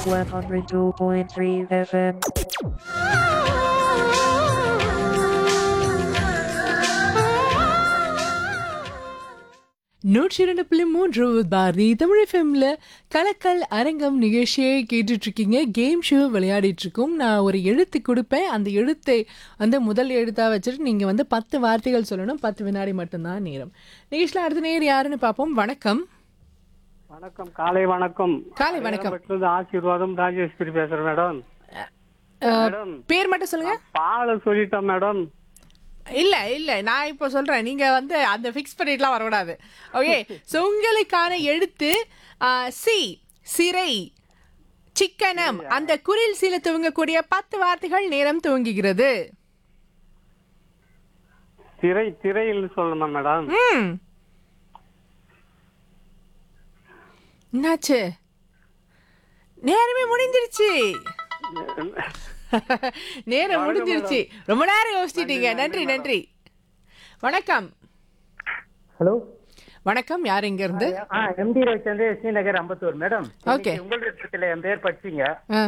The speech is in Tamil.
102.3 FM. 102.3 பாரதி தமிழ் எஃப்எம்ல கலக்கல் அரங்கம் நிகழ்ச்சியை கேட்டுட்டு இருக்கீங்க. கேம் ஷோ விளையாடிட்டு இருக்கோம். நான் ஒரு எழுத்து கொடுப்பேன். அந்த எழுத்தை வந்து முதல் எழுத்தா வச்சுட்டு நீங்க வந்து 10 வார்த்தைகள் சொல்லணும். 10 வினாடி மட்டும்தான் நேரம். நிகழ்ச்சியில் அடுத்த நேர் யாருன்னு பார்ப்போம். வணக்கம். வணக்கம், காலை வணக்கம். காலை வணக்கம். ஆசீர்வாதம் ராஜேஸ்வரி பேசுறேன் மேடம். மேடம், பேர் மட்டும் சொல்லுங்க. பால சொல்லிட்டேன் மேடம். இல்ல நான் இப்போ சொல்றேன். நீங்க வந்து அந்த ஃபிக்ஸ் பண்ணிட்டுலாம் வரக்கூடாது. ஓகே. ஸோ உங்களுக்கான எழுத்து சி, சிறை, சிக்கனம். அந்த குரில் சீல துவங்கக்கூடிய 10 வார்த்தைகள் நேரம் துவங்குகிறது. திரையில் சொல்லணுமா மேடம்? என்னாச்சு? நேரமே முடிஞ்சிருச்சு. நேரம் முடிஞ்சிருச்சு. ரொம்ப நேரம் யோசிச்சிட்டீங்க. நன்றி. வணக்கம். ஹலோ, வணக்கம். யார் இங்க இருந்து? Empty Ravichandran, Srinagar, Ambattur. Madam, okay. உங்கள் இடத்துல என் பேர் படிச்சீங்க.